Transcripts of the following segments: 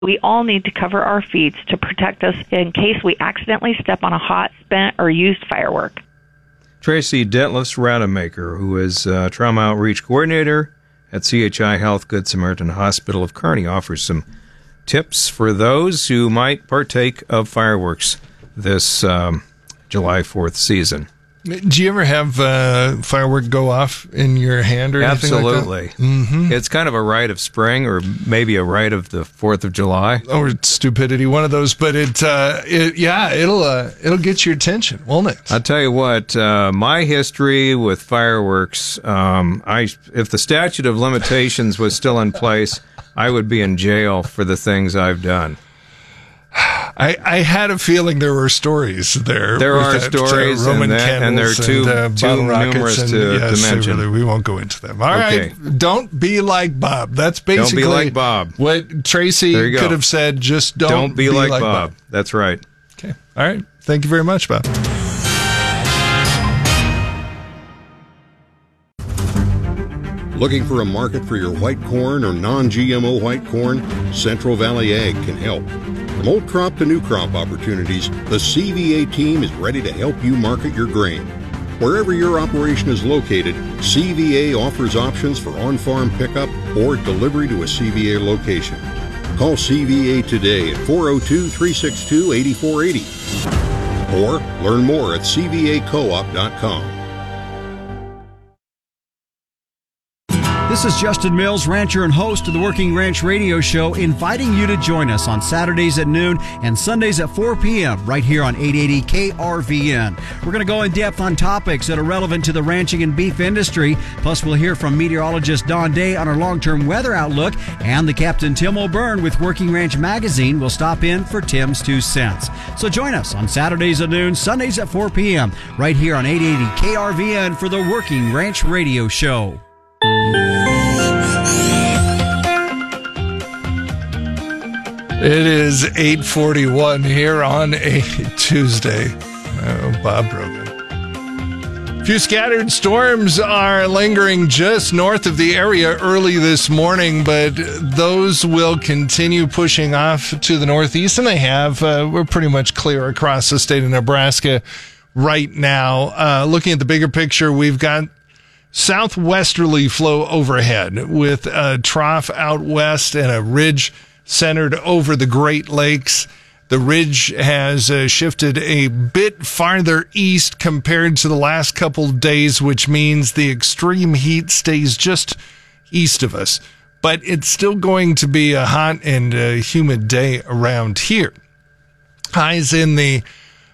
We all need to cover our feet to protect us in case we accidentally step on a hot, spent, or used firework. Tracy Detlefs Rademacher, who is Trauma Outreach Coordinator at CHI Health Good Samaritan Hospital of Kearney, offers some tips for those who might partake of fireworks this July 4th season. Do you ever have firework go off in your hand or anything Absolutely. like that? Mm-hmm. It's kind of a rite of spring, or maybe a rite of the 4th of July. Or stupidity, one of those. But it'll get your attention, won't it? I'll tell you what, my history with fireworks, if the statute of limitations was still in place, I would be in jail for the things I've done. I had a feeling there were stories there. There are stories, Roman and they're too numerous to mention. Really, we won't go into them. All right, don't be like Bob. That's basically don't be like Bob. What Tracy could have said. Just don't be like Bob. That's right. Okay. All right. Thank you very much, Bob. Looking for a market for your white corn or non-GMO white corn? Central Valley Ag can help. From old crop to new crop opportunities, the CVA team is ready to help you market your grain. Wherever your operation is located, CVA offers options for on-farm pickup or delivery to a CVA location. Call CVA today at 402-362-8480 or learn more at cvacoop.com. This is Justin Mills, rancher and host of the Working Ranch Radio Show, inviting you to join us on Saturdays at noon and Sundays at 4 p.m. right here on 880 KRVN. We're going to go in depth on topics that are relevant to the ranching and beef industry. Plus, we'll hear from meteorologist Don Day on our long-term weather outlook, and the Captain Tim O'Byrne with Working Ranch Magazine will stop in for Tim's 2 cents. So join us on Saturdays at noon, Sundays at 4 p.m. right here on 880 KRVN for the Working Ranch Radio Show. It is 8:41 here on a Tuesday. Oh, Bob Brogan. A few scattered storms are lingering just north of the area early this morning, but those will continue pushing off to the northeast, and they have. We're pretty much clear across the state of Nebraska right now. Looking at the bigger picture, we've got southwesterly flow overhead with a trough out west and a ridge centered over the Great Lakes. The ridge has shifted a bit farther east compared to the last couple of days, which means the extreme heat stays just east of us. But it's still going to be a hot and humid day around here. Highs in the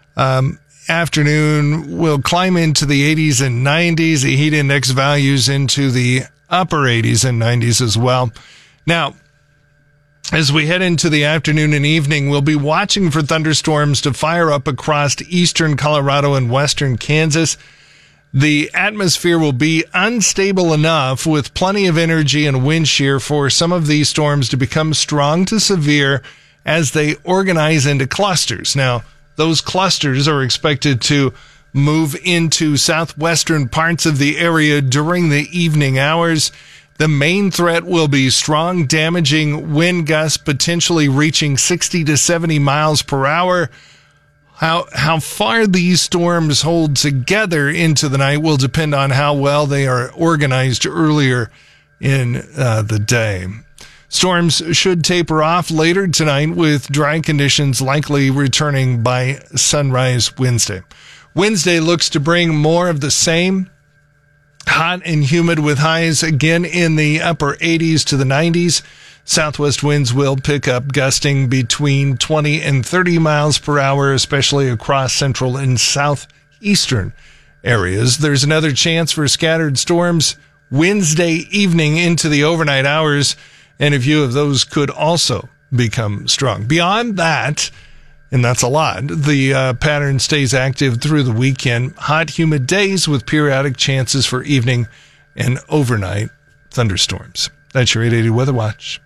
afternoon will climb into the 80s and 90s. The heat index values into the upper 80s and 90s as well. Now, as we head into the afternoon and evening, we'll be watching for thunderstorms to fire up across eastern Colorado and western Kansas. The atmosphere will be unstable enough with plenty of energy and wind shear for some of these storms to become strong to severe as they organize into clusters. Now, those clusters are expected to move into southwestern parts of the area during the evening hours. The main threat will be strong, damaging wind gusts, potentially reaching 60 to 70 miles per hour. How far these storms hold together into the night will depend on how well they are organized earlier in the day. Storms should taper off later tonight with dry conditions likely returning by sunrise Wednesday. Wednesday looks to bring more of the same. Hot and humid with highs again in the upper 80s to the 90s. Southwest winds will pick up, gusting between 20 and 30 miles per hour, especially across central and southeastern areas. There's another chance for scattered storms Wednesday evening into the overnight hours, and a few of those could also become strong. Beyond that, and that's a lot, the pattern stays active through the weekend. Hot, humid days with periodic chances for evening and overnight thunderstorms. That's your 880 Weather Watch.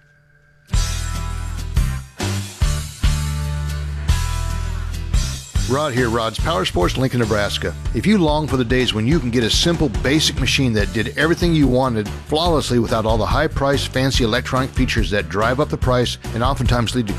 Rod here, Rod's Power Sports, Lincoln, Nebraska. If you long for the days when you can get a simple, basic machine that did everything you wanted flawlessly without all the high-priced, fancy electronic features that drive up the price and oftentimes lead to